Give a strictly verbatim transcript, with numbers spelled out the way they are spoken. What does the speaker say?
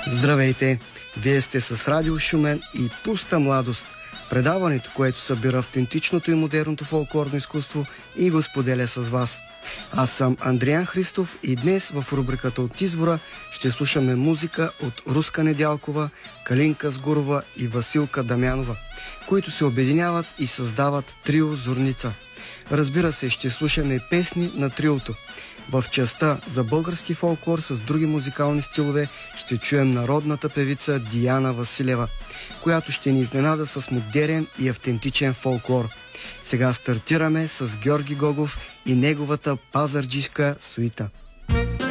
Здравейте! Вие сте с Радио Шумен и Пуста младост. Предаването, което събира автентичното и модерното фолклорно изкуство и го споделя с вас. Аз съм Андриан Христов и днес в рубриката От извора ще слушаме музика от Руска Недялкова, Калинка Сгурова и Василка Дамянова, които се обединяват и създават трио Зорница. Разбира се, ще слушаме песни на триото. В частта за български фолклор с други музикални стилове ще чуем народната певица Диана Василева, която ще ни изненада с модерен и автентичен фолклор. Сега стартираме с Георги Гогов и неговата пазарджишка суита.